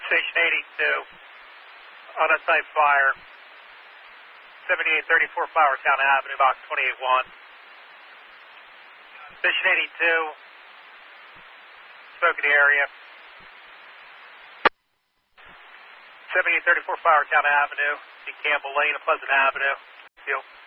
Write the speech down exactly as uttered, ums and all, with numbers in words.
Station eighty-two, on a site fire, seventy-eight thirty-four Flowertown Avenue, box twenty-eight one. Station eighty-two, smoke in the area. seventy-eight thirty-four Flowertown Avenue, see Campbell Lane and Pleasant Avenue. Field.